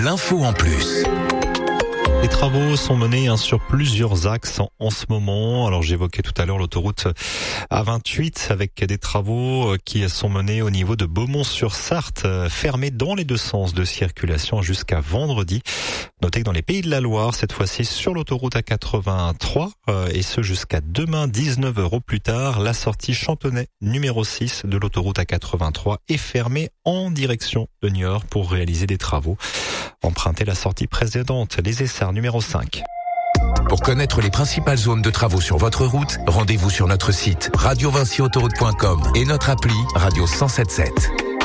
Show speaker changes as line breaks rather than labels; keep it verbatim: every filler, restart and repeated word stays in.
l'info en plus.
Les travaux sont menés hein, sur plusieurs axes en, en ce moment. Alors j'évoquais tout à l'heure l'autoroute A vingt-huit avec des travaux qui sont menés au niveau de Beaumont-sur-Sarthe, fermés dans les deux sens de circulation jusqu'à vendredi. Notez que dans les Pays de la Loire, cette fois-ci sur l'autoroute A quatre-vingt-trois, euh, et ce jusqu'à demain dix-neuf heures au plus tard, la sortie Chantonnay numéro six de l'autoroute A quatre-vingt-trois est fermée en direction de Niort pour réaliser des travaux. Empruntez la sortie précédente, les Essarts numéro cinq.
Pour connaître les principales zones de travaux sur votre route, rendez-vous sur notre site radio vinci autoroute point com et notre appli Radio cent soixante-dix-sept.